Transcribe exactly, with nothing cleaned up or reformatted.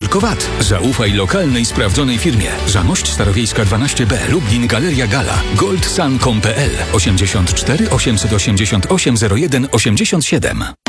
tylko V A T. Zaufaj lokalnej, sprawdzonej firmie. Zamość Starowiejska dwanaście B, Lublin, Galeria Gala, goldsun kropka com kropka p l osiemdziesiąt cztery osiemset osiemdziesiąt osiem zero jeden osiemdziesiąt siedem.